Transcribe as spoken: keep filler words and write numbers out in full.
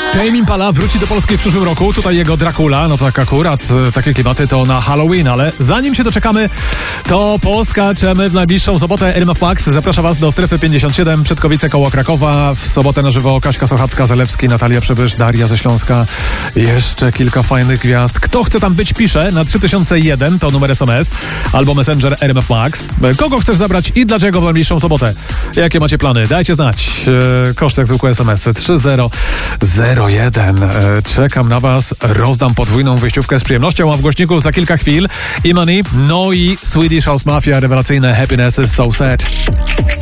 Tame Impala wróci do Polski w przyszłym roku. Tutaj jego Dracula, no tak akurat e, takie klimaty to na Halloween, ale zanim się doczekamy, to poskaczemy w najbliższą sobotę. R M F Max zaprasza Was do Strefy pięćdziesiąt siedem, Przedkowice koło Krakowa. W sobotę na żywo Kaśka Sochacka, Zalewski, Natalia Przybysz, Daria ze Śląska. Jeszcze kilka fajnych gwiazd. Kto chce tam być, pisze na trzy tysiące jeden, to numer S M S, albo Messenger R M F Max. Kogo chcesz zabrać i dlaczego w najbliższą sobotę? Jakie macie plany? Dajcie znać. E, koszt jak zwykłe S M S trzy zero zero jeden. E, czekam na Was. Rozdam podwójną wyjściówkę z przyjemnością, a w głośniku za kilka chwil Imani, no i Swedish House Mafia, rewelacyjne Happiness is so sad.